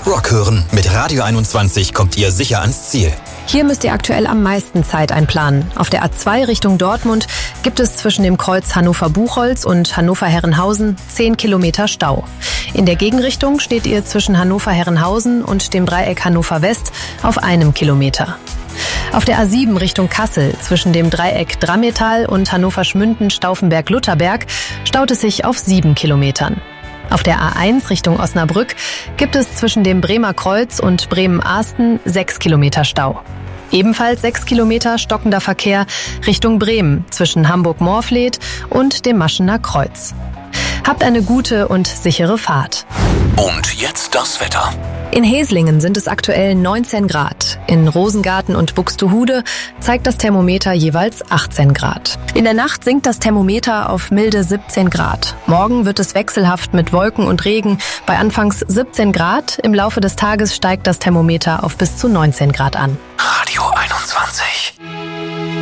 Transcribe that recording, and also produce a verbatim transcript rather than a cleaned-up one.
Rock hören. Mit Radio einundzwanzig kommt ihr sicher ans Ziel. Hier müsst ihr aktuell am meisten Zeit einplanen. Auf der A zwei Richtung Dortmund gibt es zwischen dem Kreuz Hannover-Buchholz und Hannover-Herrenhausen zehn Kilometer Stau. In der Gegenrichtung steht ihr zwischen Hannover-Herrenhausen und dem Dreieck Hannover-West auf einem Kilometer. Auf der A sieben Richtung Kassel zwischen dem Dreieck Drammetal und Hannover-Schmünden-Stauffenberg-Lutherberg staut es sich auf sieben Kilometern. Auf der A eins Richtung Osnabrück gibt es zwischen dem Bremer Kreuz und Bremen-Ahsten sechs Kilometer Stau. Ebenfalls sechs Kilometer stockender Verkehr Richtung Bremen zwischen Hamburg-Morfleet und dem Maschener Kreuz. Habt eine gute und sichere Fahrt. Und jetzt das Wetter. In Heslingen sind es aktuell neunzehn Grad. In Rosengarten und Buxtehude zeigt das Thermometer jeweils achtzehn Grad. In der Nacht sinkt das Thermometer auf milde siebzehn Grad. Morgen wird es wechselhaft mit Wolken und Regen bei anfangs siebzehn Grad. Im Laufe des Tages steigt das Thermometer auf bis zu neunzehn Grad an.